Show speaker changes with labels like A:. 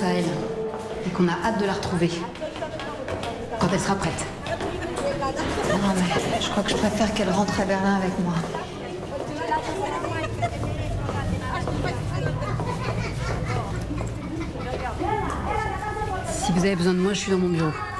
A: pense à elle et qu'on a hâte de la retrouver. Quand elle sera prête.
B: Non, mais je crois que je préfère qu'elle rentre à Berlin avec moi.
A: Si vous avez besoin de moi, je suis dans mon bureau.